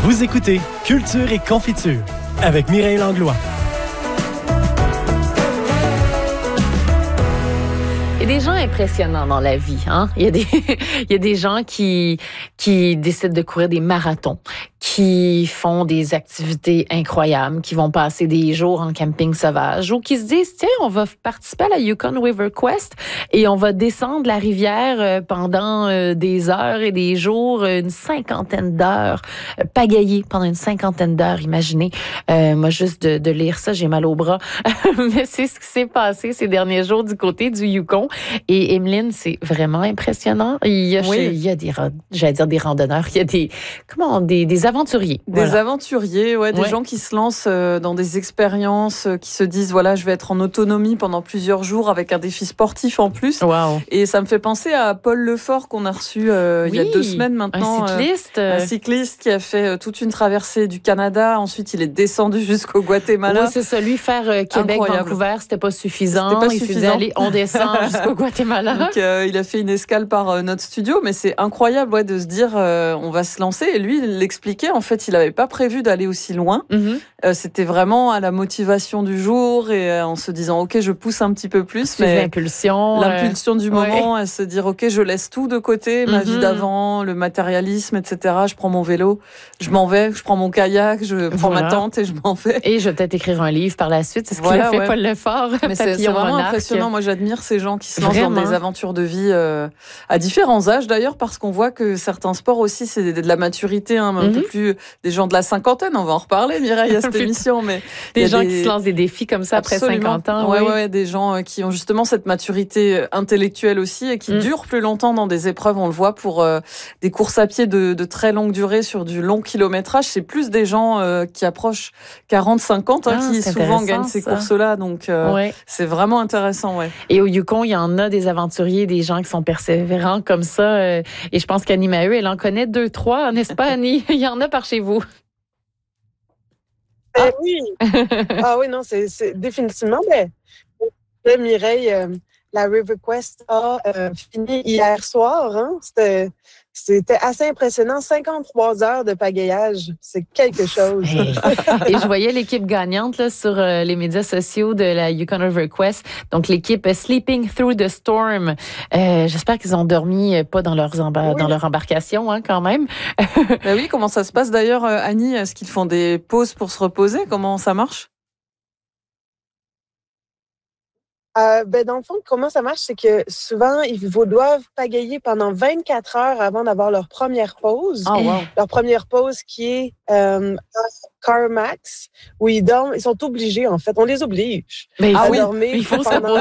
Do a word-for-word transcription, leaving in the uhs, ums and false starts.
Vous écoutez Culture et Confiture avec Mireille Langlois. Il y a des gens impressionnants dans la vie, hein. Il y a des, il y a des gens qui, qui décident de courir des marathons, qui font des activités incroyables, qui vont passer des jours en camping sauvage ou qui se disent, tiens, on va participer à la Yukon River Quest et on va descendre la rivière pendant des heures et des jours, une cinquantaine d'heures, pagailler pendant une cinquantaine d'heures, imaginez. Euh, moi, juste de, de lire ça, j'ai mal au bras. Mais c'est ce qui s'est passé ces derniers jours du côté du Yukon. Et Emeline, c'est vraiment impressionnant. Il y a, oui. il y a des, j'allais dire des randonneurs, il y a des, comment, des, des aventuriers. Des voilà. aventuriers, ouais, des ouais. gens qui se lancent dans des expériences, qui se disent, voilà, je vais être en autonomie pendant plusieurs jours avec un défi sportif en plus. Wow. Et ça me fait penser à Paul Lefort qu'on a reçu euh, oui, il y a deux semaines maintenant. Un cycliste. Euh, un cycliste qui a fait euh, toute une traversée du Canada. Ensuite, il est descendu jusqu'au Guatemala. Oui, c'est ça. Lui, faire euh, Québec-Vancouver, c'était pas suffisant. C'était pas il suffisant. s'est dit, allez, on descend jusqu'au Guatemala. Donc, euh, il a fait une escale par euh, notre studio, mais c'est incroyable ouais, de se dire, euh, on va se lancer. Et lui, il l'expliquait, en fait, il n'avait pas prévu d'aller aussi loin. Mm-hmm. Euh, c'était vraiment à la motivation du jour et euh, en se disant, OK, je pousse un petit peu plus. C'est mais l'impulsion. L'impulsion euh... du moment, ouais. à se dire, OK, je laisse tout de côté, ma mm-hmm. vie d'avant, le matérialisme, et cetera. Je prends mon vélo, je m'en vais, je prends mon kayak, je prends voilà. ma tente et je m'en vais. Et je vais peut-être écrire un livre par la suite. C'est ce voilà, qu'il a fait, ouais. Paul Lefort. Mais c'est, c'est vraiment monarque. Impressionnant. Moi, j'admire ces gens qui se lancent vraiment. dans des aventures de vie euh, à différents âges d'ailleurs, parce qu'on voit que certains sports aussi, c'est de la maturité, hein, un mm-hmm. peu plus des gens de la cinquantaine. On va en reparler, Mireille, à cette émission. Mais des gens des... qui se lancent des défis comme ça Absolument. après cinquante ans. Ouais, oui, ouais, des gens qui ont justement cette maturité intellectuelle aussi et qui mm. durent plus longtemps dans des épreuves. On le voit pour euh, des courses à pied de, de très longue durée sur du long kilométrage. C'est plus des gens euh, qui approchent quarante cinquante hein, ah, qui souvent gagnent ces ça. courses-là. Donc, euh, ouais. c'est vraiment intéressant. Ouais. Et au Yukon, il y en a des aventuriers, des gens qui sont persévérants comme ça. Euh, et je pense qu'Annie Maheu, elle en connaît deux, trois, n'est-ce pas, Annie? Il y en a par chez vous. Ah euh, oui. Ah oui, non, c'est, c'est définitivement. Mais, là, Mireille, euh, la River Quest a euh, fini hier soir. Hein? C'était, c'était assez impressionnant. cinquante-trois heures de pagayage. C'est quelque chose. Hey. Et je voyais l'équipe gagnante là, sur euh, les médias sociaux de la Yukon River Quest. Donc, l'équipe Sleeping Through the Storm. Euh, j'espère qu'ils ont dormi pas dans, leurs embar- oui. dans leur embarcation, hein, quand même. Ben oui, comment ça se passe d'ailleurs, Annie? Est-ce qu'ils font des pauses pour se reposer? Comment ça marche? Euh, ben dans le fond, comment ça marche, c'est que souvent, ils vous doivent pagayer pendant vingt-quatre heures avant d'avoir leur première pause. Oh, wow. Leur première pause qui est euh, CarMax, où ils dorment. Ils sont obligés, en fait. On les oblige mais à oui, dormir il faut pendant